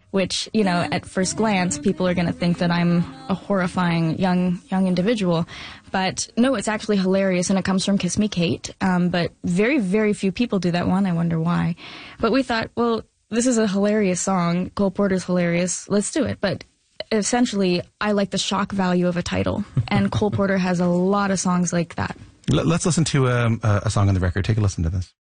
which, you know, at first glance, people are going to think that I'm a horrifying young individual. But no, it's actually hilarious, and it comes from Kiss Me Kate. But very, very few people do that one. I wonder why. But we thought, well, this is a hilarious song. Cole Porter's hilarious. Let's do it. But essentially, I like the shock value of a title, and Cole Porter has a lot of songs like that. Let's listen to a song on the record. Take a listen to this.